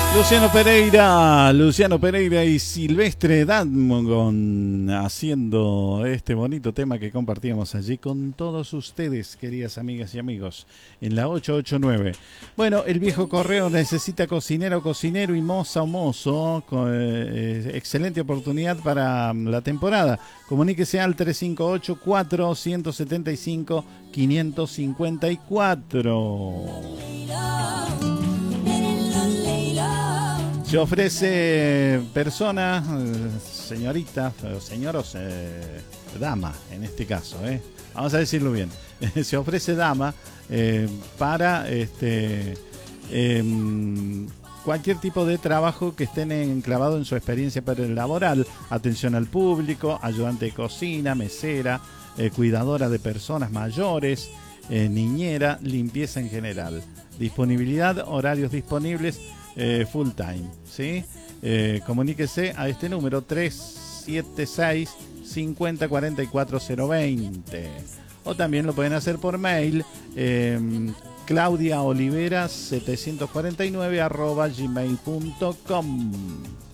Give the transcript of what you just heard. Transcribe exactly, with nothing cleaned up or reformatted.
Luciano Pereira, Luciano Pereira y Silvestre Dangond haciendo este bonito tema que compartíamos allí con todos ustedes, queridas amigas y amigos, en la ocho ocho nueve. Bueno, el viejo correo necesita cocinero, cocinero y moza o mozo. Eh, excelente oportunidad para la temporada. Comuníquese al tres cinco ocho, cuatro siete cinco, cinco cinco cuatro. Se ofrece persona, señorita, señoros, eh, dama en este caso, eh. vamos a decirlo bien. Se ofrece dama eh, para este eh, cualquier tipo de trabajo que estén enclavado en su experiencia laboral. Atención al público, ayudante de cocina, mesera, eh, cuidadora de personas mayores, eh, niñera, limpieza en general. Disponibilidad, horarios disponibles. Eh, full time, ¿sí? Eh, comuníquese a este número tres siete seis, cinco cero cuatro cuatro cero dos cero o también lo pueden hacer por mail eh, claudia olivera setecientos cuarenta y nueve arroba gmail punto com.